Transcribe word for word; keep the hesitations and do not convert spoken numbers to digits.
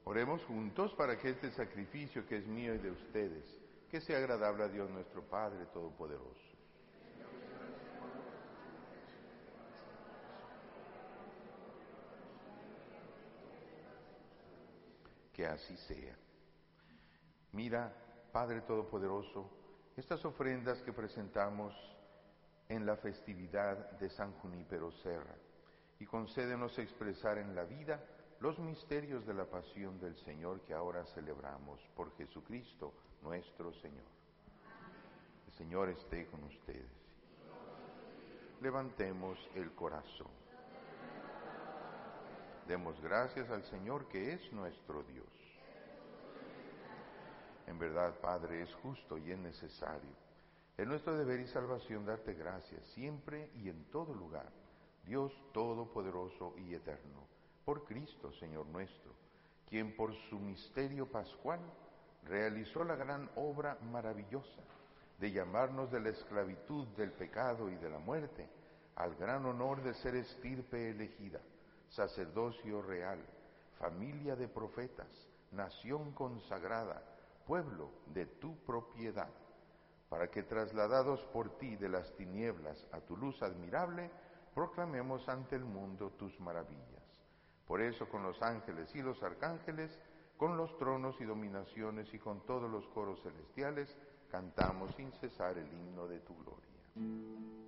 Oremos juntos para que este sacrificio que es mío y de ustedes, que sea agradable a Dios nuestro Padre Todopoderoso. Que así sea. Mira, Padre Todopoderoso, estas ofrendas que presentamos en la festividad de San Junípero Serra, y concédenos expresar en la vida los misterios de la pasión del Señor que ahora celebramos por Jesucristo nuestro Señor. El Señor esté con ustedes. Levantemos el corazón. Demos gracias al Señor que es nuestro Dios. En verdad, Padre, es justo y es necesario. Es nuestro deber y salvación darte gracias siempre y en todo lugar, Dios Todopoderoso y Eterno, por Cristo, Señor nuestro, quien por su misterio pascual realizó la gran obra maravillosa de llamarnos de la esclavitud del pecado y de la muerte al gran honor de ser estirpe elegida, sacerdocio real, familia de profetas, nación consagrada, pueblo de tu propiedad, para que trasladados por ti de las tinieblas a tu luz admirable, proclamemos ante el mundo tus maravillas. Por eso con los ángeles y los arcángeles, con los tronos y dominaciones y con todos los coros celestiales, cantamos sin cesar el himno de tu gloria.